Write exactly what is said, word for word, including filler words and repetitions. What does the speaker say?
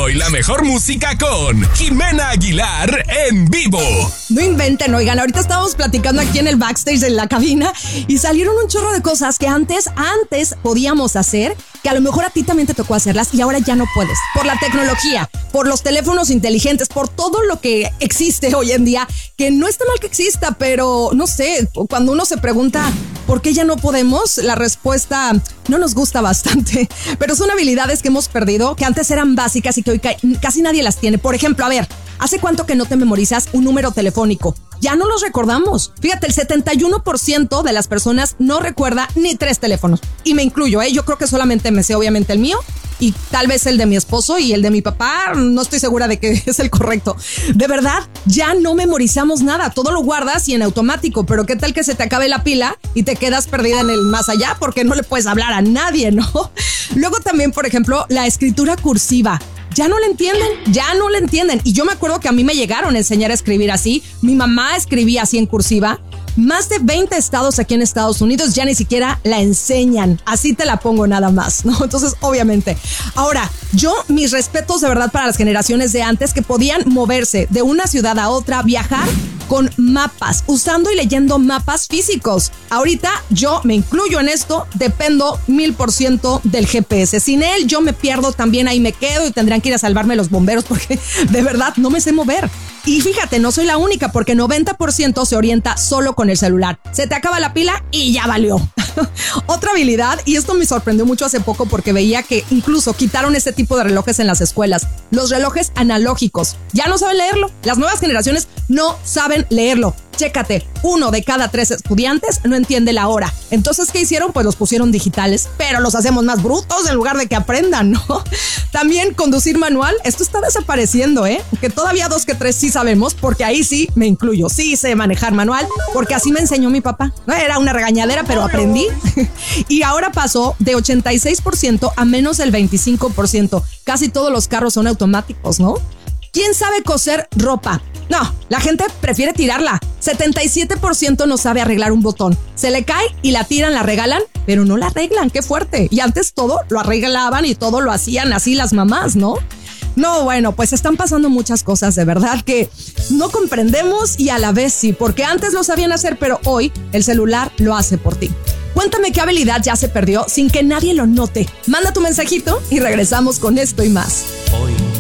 y la mejor música con Jimena Aguilar en vivo. No inventen, oigan, ahorita estábamos platicando aquí en el backstage de la cabina y salieron un chorro de cosas que antes, antes podíamos hacer, que a lo mejor a ti también te tocó hacerlas y ahora ya no puedes. Por la tecnología, por los teléfonos inteligentes, por todo lo que existe hoy en día, que no está mal que exista, pero no sé, cuando uno se pregunta ¿por qué ya no podemos? La respuesta no nos gusta bastante, pero son habilidades que hemos perdido, que antes eran básicas y que hoy ca- casi nadie las tiene. Por ejemplo, a ver, ¿hace cuánto que no te memorizas un número telefónico? Ya no los recordamos. Fíjate, el setenta y uno por ciento de las personas no recuerda ni tres teléfonos. Y me incluyo, ¿eh? Yo creo que solamente me sé obviamente el mío y tal vez el de mi esposo y el de mi papá. No estoy segura de que es el correcto. De verdad, ya no memorizamos nada. Todo lo guardas y en automático. Pero ¿qué tal que se te acabe la pila y te quedas perdida en el más allá? Porque no le puedes hablar a nadie, ¿no? Luego también, por ejemplo, la escritura cursiva. Ya no le entienden, ya no le entienden. Y yo me acuerdo que a mí me llegaron a enseñar a escribir así. Mi mamá escribía así en cursiva. Más de veinte estados aquí en Estados Unidos ya ni siquiera la enseñan. Así te la pongo nada más, ¿no? Entonces, obviamente. Ahora, yo, mis respetos de verdad para las generaciones de antes que podían moverse de una ciudad a otra, viajar con mapas, usando y leyendo mapas físicos. Ahorita yo me incluyo en esto, dependo mil por ciento del G P S. Sin él yo me pierdo también, ahí me quedo y tendrían que ir a salvarme los bomberos porque de verdad no me sé mover. Y fíjate, no soy la única porque noventa por ciento se orienta solo con el celular. Se te acaba la pila y ya valió. Otra habilidad, y esto me sorprendió mucho hace poco porque veía que incluso quitaron este tipo de relojes en las escuelas. Los relojes analógicos. Ya no saben leerlo. Las nuevas generaciones no saben leerlo. Chécate, uno de cada tres estudiantes no entiende la hora. Entonces, ¿qué hicieron? Pues los pusieron digitales, pero los hacemos más brutos en lugar de que aprendan, ¿no? También conducir manual, esto está desapareciendo, ¿eh? Que todavía dos que tres sí sabemos, porque ahí sí me incluyo, sí sé manejar manual, porque así me enseñó mi papá. Era una regañadera, pero aprendí. Y ahora pasó de ochenta y seis por ciento a menos del veinticinco por ciento. Casi todos los carros son automáticos, ¿no? ¿Quién sabe coser ropa? No, la gente prefiere tirarla. setenta y siete por ciento no sabe arreglar un botón. Se le cae y la tiran, la regalan, pero no la arreglan. ¡Qué fuerte! Y antes todo lo arreglaban y todo lo hacían así las mamás, ¿no? No, bueno, pues están pasando muchas cosas de verdad que no comprendemos y a la vez sí, porque antes lo sabían hacer, pero hoy el celular lo hace por ti. Cuéntame qué habilidad ya se perdió sin que nadie lo note. Manda tu mensajito y regresamos con esto y más. Hoy